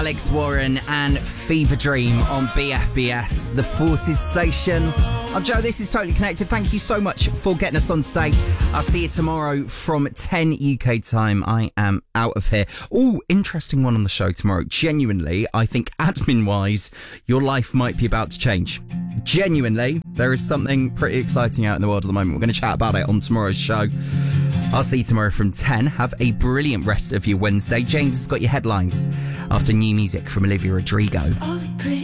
Alex Warren and Fever Dream on BFBS, the Forces station. I'm Joe, this is Totally Connected. Thank you so much for getting us on today. I'll see you tomorrow from 10 UK time. I am out of here. Oh, interesting one on the show tomorrow. Genuinely, I think admin-wise, your life might be about to change. Genuinely, there is something pretty exciting out in the world at the moment. We're going to chat about it on tomorrow's show. I'll see you tomorrow from 10. Have a brilliant rest of your Wednesday. James has got your headlines after new music from Olivia Rodrigo.